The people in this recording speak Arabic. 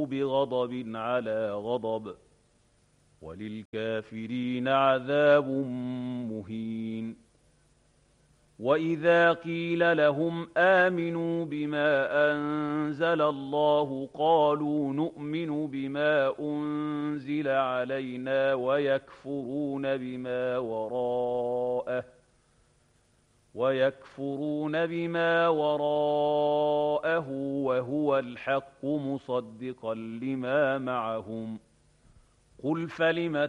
بغضب على غضب وللكافرين عذاب مهين. وإذا قيل لهم آمنوا بما أنزل الله قالوا نؤمن بما أنزل علينا ويكفرون بما وراءه وهو الحق مصدقا لما معهم. قل فلم